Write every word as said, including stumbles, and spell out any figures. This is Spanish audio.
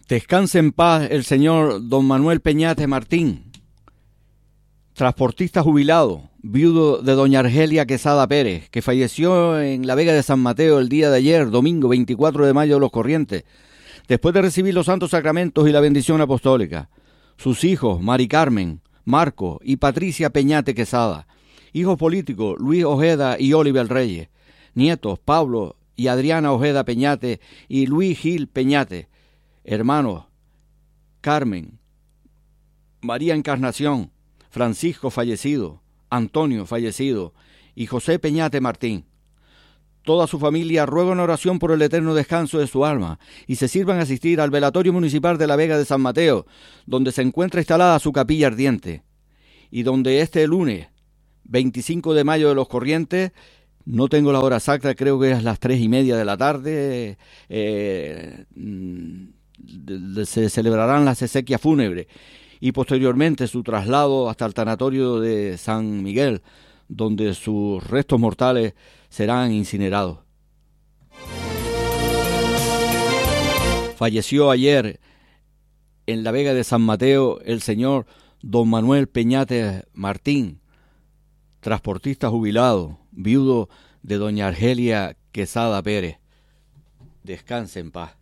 Descanse en paz el señor don Manuel Peñate Martín, transportista jubilado, viudo de doña Argelia Quesada Pérez, que falleció en la Vega de San Mateo el día de ayer, domingo veinticuatro de mayo de los Corrientes, después de recibir los santos sacramentos y la bendición apostólica. Sus hijos, Mari Carmen, Marco y Patricia Peñate Quesada. Hijos políticos, Luis Ojeda y Oliver Reyes. Nietos, Pablo y Adriana Ojeda Peñate y Luis Gil Peñate. Hermanos, Carmen, María Encarnación, Francisco fallecido, Antonio fallecido y José Peñate Martín. Toda su familia ruega en oración por el eterno descanso de su alma y se sirvan a asistir al velatorio municipal de la Vega de San Mateo, donde se encuentra instalada su capilla ardiente y donde este lunes, veinticinco de mayo de los Corrientes, no tengo la hora exacta, creo que es las tres y media de la tarde, eh, se celebrarán las exequias fúnebres y posteriormente su traslado hasta el tanatorio de San Miguel, donde sus restos mortales serán incinerados. Falleció ayer en la Vega de San Mateo el señor don Manuel Peñate Martín, transportista jubilado, viudo de doña Argelia Quesada Pérez. Descanse en paz.